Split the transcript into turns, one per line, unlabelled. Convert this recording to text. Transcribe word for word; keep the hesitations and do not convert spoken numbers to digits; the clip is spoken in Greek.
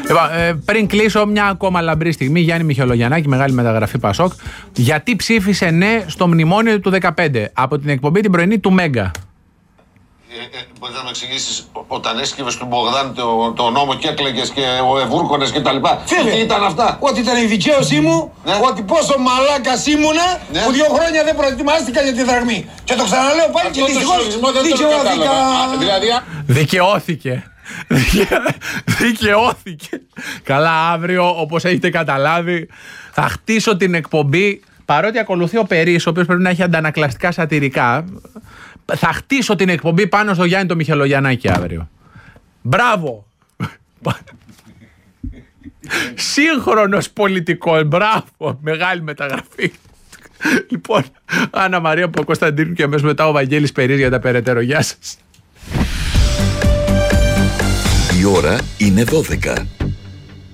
Ε, πριν κλείσω, μια ακόμα λαμπρή στιγμή. Γιάννη Μιχελογιαννάκη, μεγάλη μεταγραφή Πασόκ. Γιατί ψήφισε ναι στο μνημόνιο του δεκαπέντε από την εκπομπή την πρωινή του Μέγκα.
Ε, ε, μπορείς να με εξηγήσεις, όταν έσκυβες του Μπογδάν το, το νόμο και έκλαιγες και ο Εβούρκονες και τα λοιπά. Τι ήταν αυτά?
Ότι ήταν η δικαίωσή μου, ναι. Ότι πόσο μαλάκας ήμουνα, ναι. Που δύο χρόνια δεν προετοιμάστηκα για τη δραγμή. Και το ξαναλέω πάλι και δυστυχώς δικαιώθηκα.
Δηλαδή...
Δικαιώθηκε. Δικαιώθηκε. Καλά, αύριο, όπως έχετε καταλάβει, θα χτίσω την εκπομπή. Παρότι ακολουθεί ο Περής, ο οποίος πρέπει να έχει αντανακλαστικά σατυρικά, θα χτίσω την εκπομπή πάνω στο Γιάννη το Μιχελογιαννάκη αύριο. Μπράβο! Σύγχρονος πολιτικός, μπράβο! Μεγάλη μεταγραφή. Λοιπόν, Άννα Μαρία Παπακοσταντίνου και αμέσως μετά ο Βαγγέλης Περής για τα περαιτέρω. Γεια σας.
Η ώρα είναι δώδεκα.